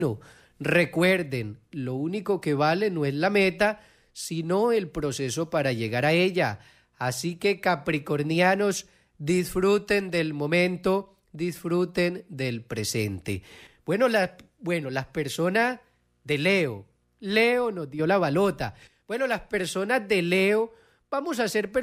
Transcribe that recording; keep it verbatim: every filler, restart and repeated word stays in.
Recuerden, lo único que vale no es la meta, sino el proceso para llegar a ella. Así que, capricornianos, disfruten del momento, disfruten del presente. Bueno, la, bueno, las personas de Leo, Leo nos dio la balota. Bueno, las personas de Leo, vamos a hacer